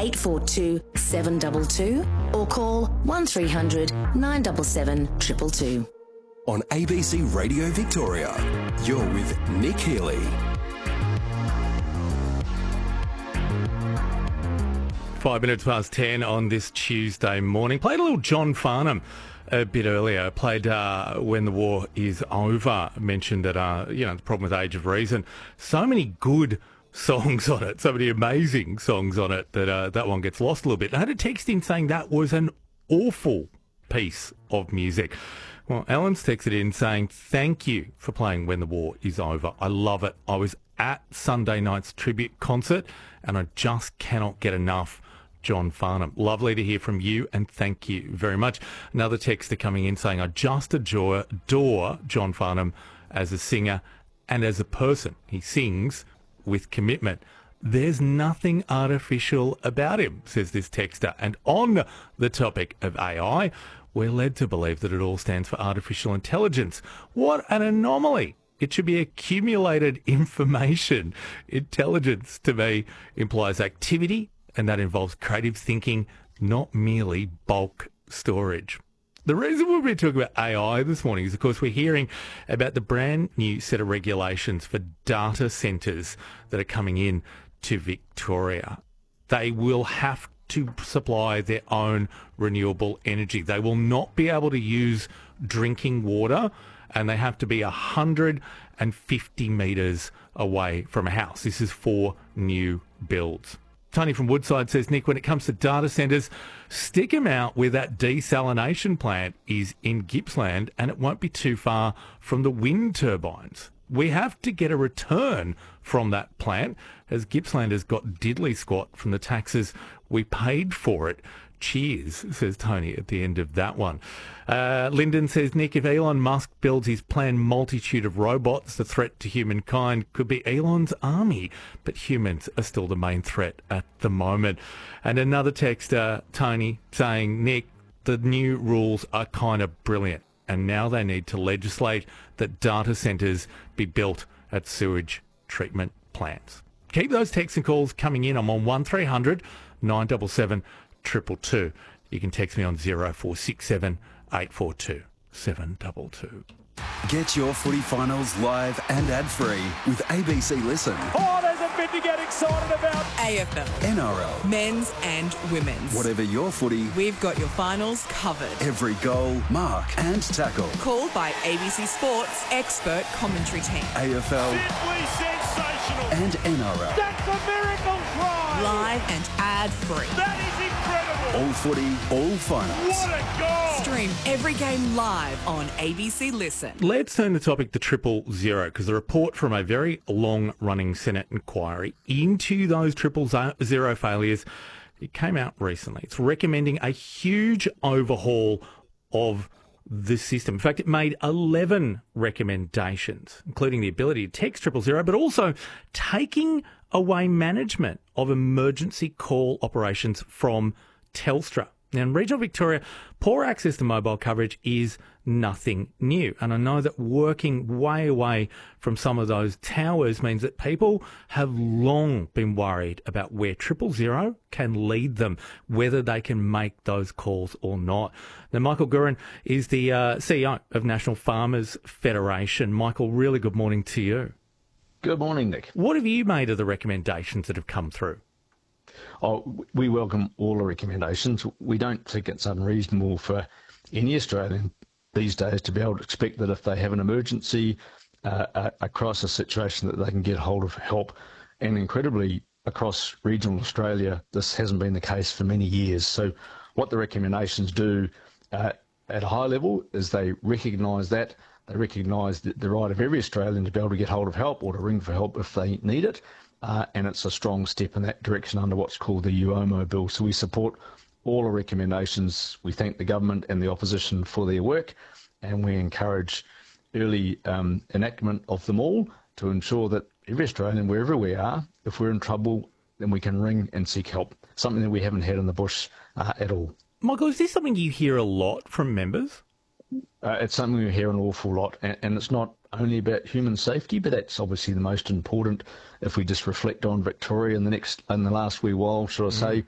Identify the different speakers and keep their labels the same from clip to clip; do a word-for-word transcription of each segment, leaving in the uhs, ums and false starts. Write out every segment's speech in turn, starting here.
Speaker 1: eight four two, seven two two or call one three hundred, nine seven seven, two two two.
Speaker 2: On A B C Radio Victoria, you're with Nick Healy.
Speaker 3: Five minutes past ten on this Tuesday morning. Played a little John Farnham a bit earlier. Played uh, When the War Is Over. Mentioned that, uh, you know, the problem with Age of Reason. So many good songs on it. So many amazing songs on it that uh, that one gets lost a little bit. I had a text in saying that was an awful piece of music. Well, Ellen's texted in saying, thank you for playing When the War Is Over. I love it. I was at Sunday night's tribute concert and I just cannot get enough John Farnham. Lovely to hear from you and thank you very much. Another texter coming in saying, I just adore, adore John Farnham as a singer and as a person. He sings with commitment. There's nothing artificial about him, says this texter. And on the topic of A I, we're led to believe that it all stands for artificial intelligence. What an anomaly. It should be accumulated information. Intelligence, to me, implies activity, and that involves creative thinking, not merely bulk storage. The reason we've been talking about A I this morning is, of course, we're hearing about the brand new set of regulations for data centres that are coming in to Victoria. They will have to supply their own renewable energy. They will not be able to use drinking water, and they have to be one hundred fifty metres away from a house. This is for new builds. Tony from Woodside says, Nick, when it comes to data centres, stick them out where that desalination plant is in Gippsland, and it won't be too far from the wind turbines. We have to get a return from that plant, as Gippsland has got diddly squat from the taxes we paid for it. Cheers, says Tony at the end of that one. Uh, Lyndon says, Nick, if Elon Musk builds his planned multitude of robots, the threat to humankind could be Elon's army, but humans are still the main threat at the moment. And another texter, Tony, saying, Nick, the new rules are kind of brilliant, and now they need to legislate that data centres be built at sewage treatment plants. Keep those texts and calls coming in. I'm on one three hundred, nine seven seven, two two two. You can text me on zero four six seven, eight four two, seven two two.
Speaker 2: Get your footy finals live and ad-free with A B C Listen.
Speaker 4: Oh, there's a bit to get excited about.
Speaker 5: A F L,
Speaker 2: N R L,
Speaker 5: men's and women's.
Speaker 2: Whatever your footy,
Speaker 5: We've got your finals covered.
Speaker 2: every goal, mark and tackle.
Speaker 5: Called by A B C Sports expert commentary team.
Speaker 2: A F L
Speaker 4: Simply sensational.
Speaker 2: and N R L.
Speaker 4: That's a miracle try.
Speaker 5: Live and ad-free.
Speaker 4: That is incredible.
Speaker 2: All footy, all finals.
Speaker 4: What a goal.
Speaker 5: Stream every game live on A B C Listen.
Speaker 3: Let's turn the topic to triple zero, because the report from a very long-running Senate inquiry into those triple zero failures, it came out recently. It's recommending a huge overhaul of the system. In fact, it made eleven recommendations, including the ability to text triple zero, but also taking away management of emergency call operations from Telstra. Now, in regional Victoria, poor access to mobile coverage is nothing new. And I know that working way away from some of those towers means that people have long been worried about where triple zero can lead them, whether they can make those calls or not. Now, Michael Gurin is the uh, C E O of National Farmers Federation. Michael, really good morning to you.
Speaker 6: Good morning, Nick.
Speaker 3: What have you made of the recommendations that have come through?
Speaker 6: Oh, we welcome all the recommendations. We don't think it's unreasonable for any Australian these days to be able to expect that if they have an emergency, uh, a, a crisis situation, that they can get hold of help. And incredibly, across regional Australia, this hasn't been the case for many years. So what the recommendations do uh, at a high level is they recognise that. They recognise the, the right of every Australian to be able to get hold of help or to ring for help if they need it. Uh, and it's a strong step in that direction under what's called the U O M O bill. So we support all the recommendations. We thank the government and the opposition for their work, and we encourage early um, enactment of them all to ensure that every Australian, wherever we are, if we're in trouble, then we can ring and seek help, something that we haven't had in the bush uh, at all.
Speaker 3: Michael, is this something you hear a lot from members?
Speaker 6: Uh, it's something we hear an awful lot, and, and it's not only about human safety, but that's obviously the most important. If we just reflect on Victoria in the next, in the last wee while, should I say,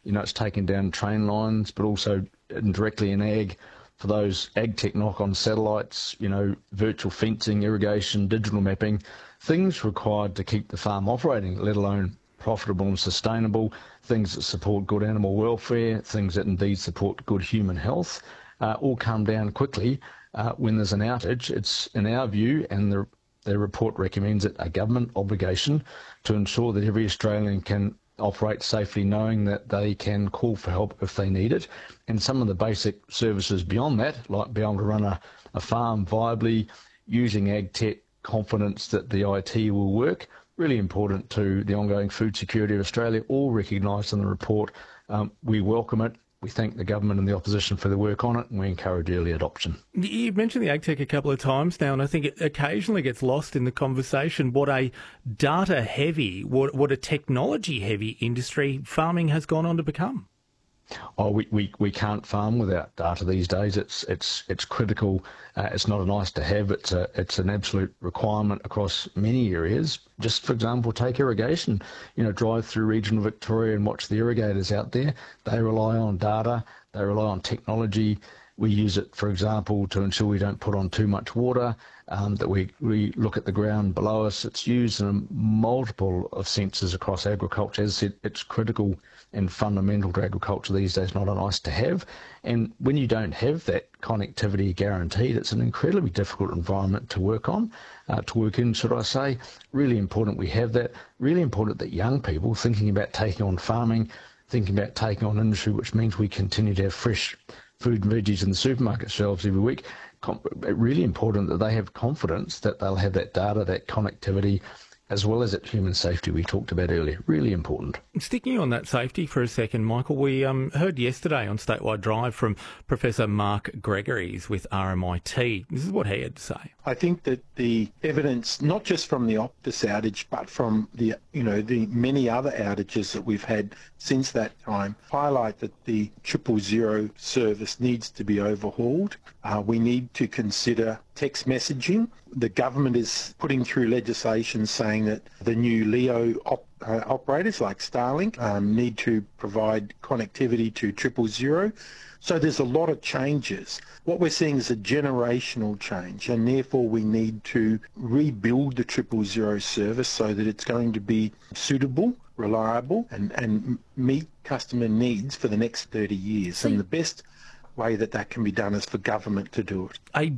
Speaker 6: You know, it's taking down train lines, but also indirectly in ag for those ag tech knock-on satellites, you know, virtual fencing, irrigation, digital mapping, things required to keep the farm operating, let alone profitable and sustainable, things that support good animal welfare, things that indeed support good human health, uh, all come down quickly uh, when there's an outage. It's, in our view, and the, the report recommends it, a government obligation to ensure that every Australian can operate safely, knowing that they can call for help if they need it. And some of the basic services beyond that, like being able to run a, a farm viably, using ag tech, confidence that the I T will work, really important to the ongoing food security of Australia, all recognised in the report. Um, we welcome it. We thank the government and the opposition for the work on it, and we encourage early adoption.
Speaker 3: You've mentioned the AgTech a couple of times now, and I think it occasionally gets lost in the conversation what a data-heavy, what, what a technology-heavy industry farming has gone on to become.
Speaker 6: Oh, we, we, we can't farm without data these days. It's it's it's critical. Uh, it's not a nice to have. It's a it's an absolute requirement across many areas. Just for example, take irrigation. You know, drive through regional Victoria and watch the irrigators out there. They rely on data. They rely on technology. We use it, for example, to ensure we don't put on too much water, um, that we, we look at the ground below us. It's used in a multiple of senses across agriculture. As I said, it's critical and fundamental to agriculture these days, not a nice to have. And when you don't have that connectivity guaranteed, it's an incredibly difficult environment to work on, uh, to work in, should I say. Really important we have that. Really important that young people thinking about taking on farming, thinking about taking on industry, which means we continue to have fresh food and veggies in the supermarket shelves every week. Really important that they have confidence that they'll have that data, that connectivity, as well as that human safety we talked about earlier. Really important.
Speaker 3: Sticking on that safety for a second, Michael, we um, heard yesterday on Statewide Drive from Professor Mark Gregories with R M I T. This is what he had to say.
Speaker 7: I think that the evidence, not just from the Optus outage, but from the, you know, the many other outages that we've had since that time, highlight that the triple zero service needs to be overhauled. Uh, we need to consider text messaging. The government is putting through legislation saying that the new LEO op, uh, operators like Starlink um, need to provide connectivity to triple zero. So there's a lot of changes. What we're seeing is a generational change, and therefore we need to rebuild the triple zero service so that it's going to be suitable, reliable, and, and meet customer needs for the next thirty years. See, and the best way that that can be done is for government to do it.
Speaker 3: A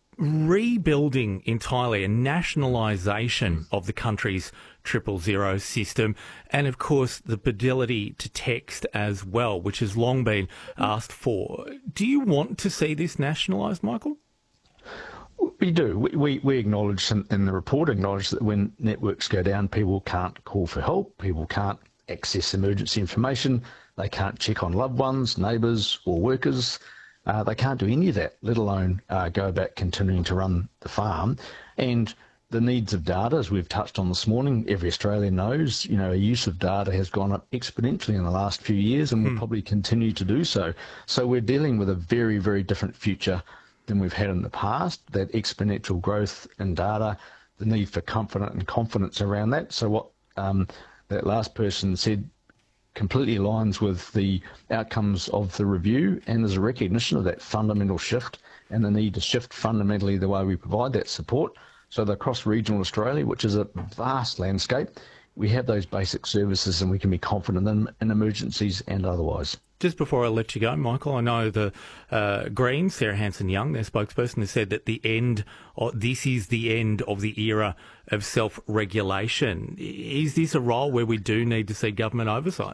Speaker 3: rebuilding entirely, a nationalisation of the country's triple zero system, and of course the ability to text as well, which has long been asked for. Do you want to see this nationalised, Michael?
Speaker 6: We do. We, we, we acknowledge in, in the report, acknowledge that when networks go down, people can't call for help, people can't access emergency information, they can't check on loved ones, neighbours or workers. Uh, they can't do any of that, let alone uh, go about continuing to run the farm. And the needs of data, as we've touched on this morning, every Australian knows, you know, use of data has gone up exponentially in the last few years and will mm. probably continue to do so. So we're dealing with a very, very different future than we've had in the past, that exponential growth in data, the need for confidence and confidence around that. So what um, that last person said completely aligns with the outcomes of the review, and there's a recognition of that fundamental shift and the need to shift fundamentally the way we provide that support. So that across regional Australia, which is a vast landscape, we have those basic services and we can be confident in, in emergencies and otherwise.
Speaker 3: Just before I let you go, Michael, I know the uh, Greens, Sarah Hanson-Young, their spokesperson, has said that the end, or this is the end of the era of self-regulation. Is this a role where we do need to see government oversight?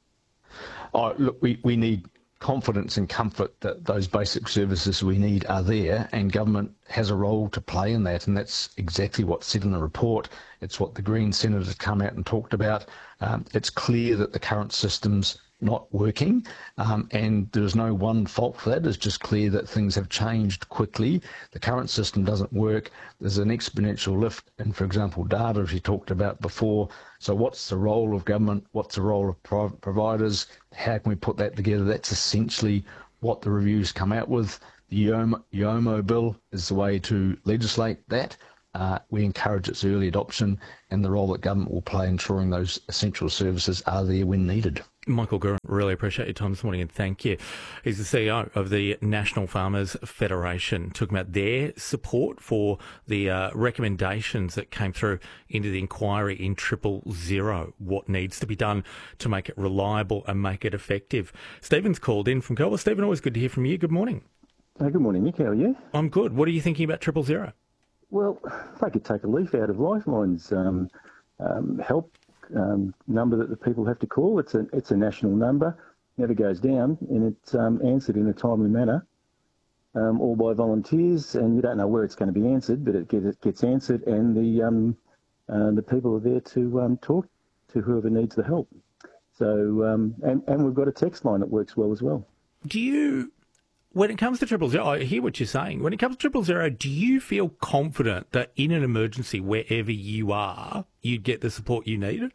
Speaker 6: Oh, look, we, we need confidence and comfort that those basic services we need are there, and government has a role to play in that, and that's exactly what's said in the report. It's what the Green senators come out and talked about. Um, it's clear that the current system's not working, um, and there's no one fault for that. It's just clear that things have changed quickly. The current system doesn't work. There's an exponential lift in, for example, data, as we talked about before. So what's the role of government? What's the role of private providers? How can we put that together? That's essentially what the reviews come out with. The YOMO bill is the way to legislate that. Uh, we encourage its early adoption and the role that government will play ensuring those essential services are there when needed.
Speaker 3: Michael Gurin, really appreciate your time this morning and thank you. He's the C E O of the National Farmers Federation, talking about their support for the uh, recommendations that came through into the inquiry in Triple Zero, what needs to be done to make it reliable and make it effective. Stephen's called in from Colbert. Stephen, always good to hear from you. Good morning.
Speaker 8: Hey, good morning, Nick. How are you?
Speaker 3: I'm good. What are you thinking about Triple Zero?
Speaker 8: Well, if I could take a leaf out of Lifeline's um, um, help Um, number that the people have to call. It's a it's a national number, never goes down, and it's um, answered in a timely manner, um, all by volunteers. And you don't know where it's going to be answered, but it, get, it gets answered, and the um, uh, the people are there to um, talk to whoever needs the help. So um, and and we've got a text line that works well as well.
Speaker 3: Do you? When it comes to Triple Zero, I hear what you're saying. When it comes to Triple Zero, do you feel confident that in an emergency, wherever you are, you'd get the support you needed?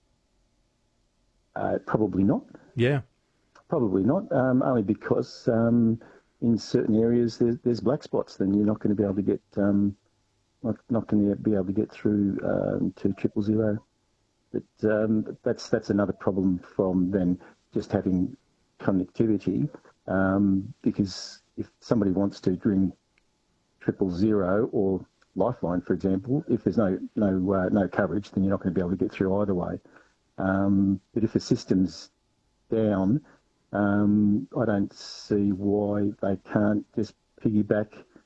Speaker 8: Uh, probably not.
Speaker 3: Yeah.
Speaker 8: Probably not, um, only because um, in certain areas there's, there's black spots, then you're not going to be able to get, um, not, not going to be able to get through um, to Triple Zero. But um, that's that's another problem from then just having connectivity, um, because if somebody wants to ring Triple Zero or Lifeline, for example, if there's no no uh, no coverage, then you're not going to be able to get through either way. Um, but if the system's down, um, I don't see why they can't just piggyback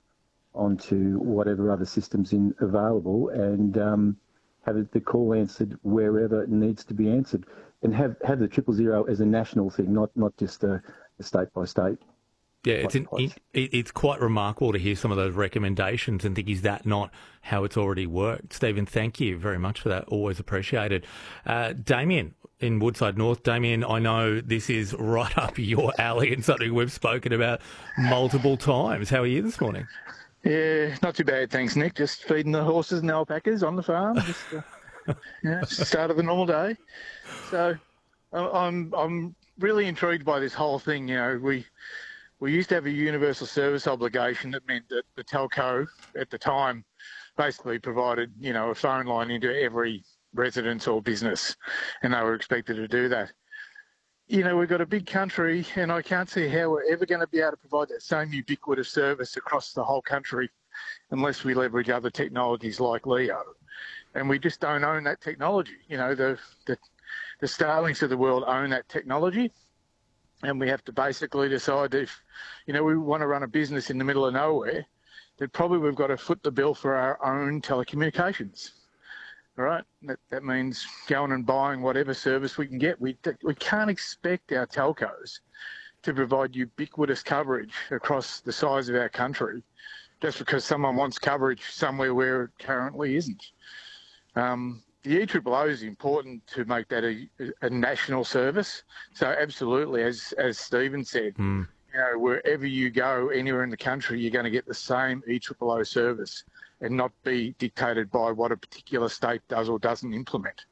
Speaker 8: onto whatever other systems in available and um, have the call answered wherever it needs to be answered, and have, have the triple zero as a national thing, not not just a, a state by state.
Speaker 3: Yeah, it's an, it, it's quite remarkable to hear some of those recommendations and think, is that not how it's already worked? Stephen, thank you very much for that. Always appreciated. Uh, Damien in Woodside North. Damien, I know this is right up your alley and something we've spoken about multiple times. How are you this morning?
Speaker 9: Yeah, not too bad, thanks, Nick. Just feeding the horses and alpacas on the farm. Just, uh, yeah, it's the start of the normal day. So I'm I'm really intrigued by this whole thing. You know, we... We used to have a universal service obligation that meant that the telco at the time basically provided, you know, a phone line into every residence or business, and they were expected to do that. You know, we've got a big country, and I can't see how we're ever going to be able to provide that same ubiquitous service across the whole country unless we leverage other technologies like LEO. And we just don't own that technology. You know, the, the, the Starlinks of the world own that technology. And we have to basically decide if, you know, we want to run a business in the middle of nowhere, that probably we've got to foot the bill for our own telecommunications. All right? That, that means going and buying whatever service we can get. We, we can't expect our telcos to provide ubiquitous coverage across the size of our country just because someone wants coverage somewhere where it currently isn't. Um, The E O O is important to make that a, a national service. So absolutely, as as Stephen said, mm. you know, wherever you go, anywhere in the country, you're going to get the same E O O service and not be dictated by what a particular state does or doesn't implement.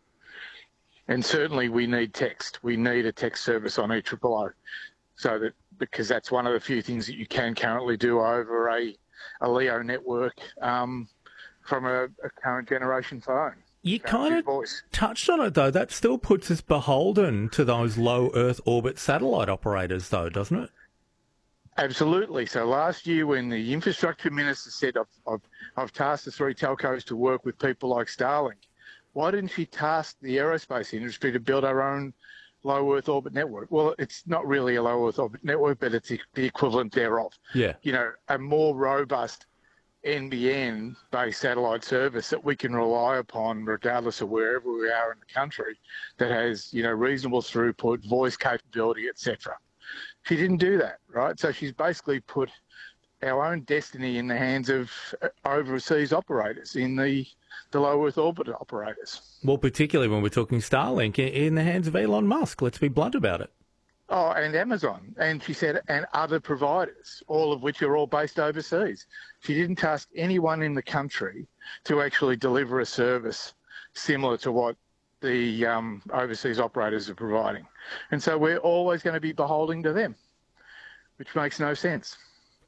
Speaker 9: And certainly we need text. We need a text service on E O O, so that because that's one of the few things that you can currently do over a, a LEO network um, from a, a current generation phone.
Speaker 3: You kind of touched on it, though. That still puts us beholden to those low Earth orbit satellite operators, though, doesn't it?
Speaker 9: Absolutely. So last year when the infrastructure minister said, I've, I've, I've tasked the three telcos to work with people like Starlink, why didn't she task the aerospace industry to build our own low Earth orbit network? Well, it's not really a low Earth orbit network, but it's the equivalent thereof.
Speaker 3: Yeah.
Speaker 9: You know, a more robust N B N-based satellite service that we can rely upon regardless of wherever we are in the country that has, you know, reasonable throughput, voice capability, et cetera. She didn't do that, right? So she's basically put our own destiny in the hands of overseas operators, in the, the low Earth orbit operators.
Speaker 3: Well, particularly when we're talking Starlink, in the hands of Elon Musk. Let's be blunt about it.
Speaker 9: Oh, and Amazon, and she said, and other providers, all of which are all based overseas. She didn't task anyone in the country to actually deliver a service similar to what the um, overseas operators are providing. And so we're always going to be beholden to them, which makes no sense.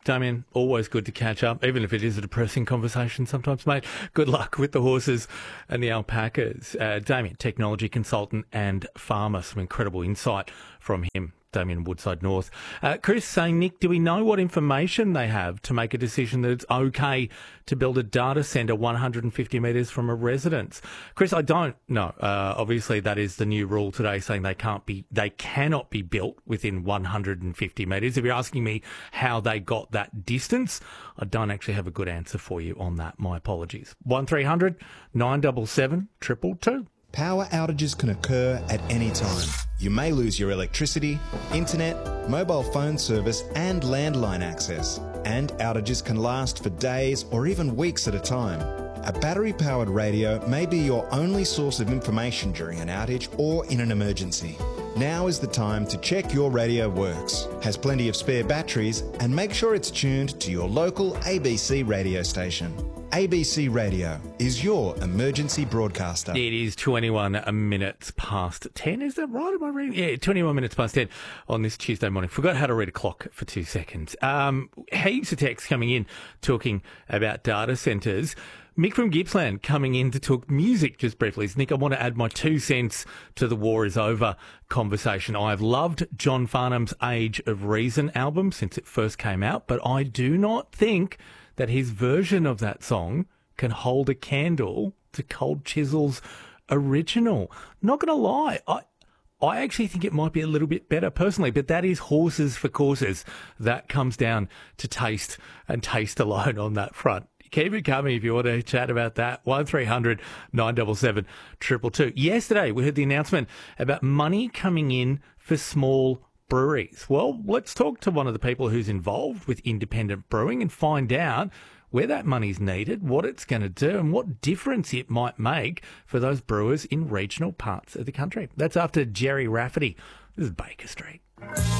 Speaker 3: Damien, always good to catch up, even if it is a depressing conversation sometimes, mate. Good luck with the horses and the alpacas. Uh, Damien, technology consultant and farmer, some incredible insight from him. Damien, Woodside North. Uh, Chris saying, Nick, do we know what information they have to make a decision that it's okay to build a data centre one hundred fifty metres from a residence? Chris, I don't know. Uh, obviously, that is the new rule today, saying they can't be, they cannot be built within one hundred fifty metres. If you're asking me how they got that distance, I don't actually have a good answer for you on that. My apologies. one three hundred nine seven seven, two two two.
Speaker 10: Power outages can occur at any time. You may lose your electricity, internet, mobile phone service and landline access. And outages can last for days or even weeks at a time. A battery-powered radio may be your only source of information during an outage or in an emergency. Now is the time to check your radio works, has plenty of spare batteries, and make sure it's tuned to your local A B C radio station. A B C Radio is your emergency broadcaster.
Speaker 3: It is twenty-one minutes past ten. Is that right? Am I reading? Yeah, twenty-one minutes past ten on this Tuesday morning. Forgot how to read a clock for two seconds. Um, heaps of texts coming in talking about data centres. Mick from Gippsland coming in to talk music just briefly. Nick, I want to add my two cents to the War is Over conversation. I've loved John Farnham's Age of Reason album since it first came out, but I do not think that his version of that song can hold a candle to Cold Chisel's original. Not going to lie, I I actually think it might be a little bit better personally, but that is horses for courses. That comes down to taste and taste alone on that front. Keep it coming if you want to chat about that. one three hundred nine seven seven, two two two. Yesterday, we heard the announcement about money coming in for small breweries. Well, let's talk to one of the people who's involved with independent brewing and find out where that money's needed, what it's going to do, and what difference it might make for those brewers in regional parts of the country. That's after Jerry Rafferty. This is Baker Street.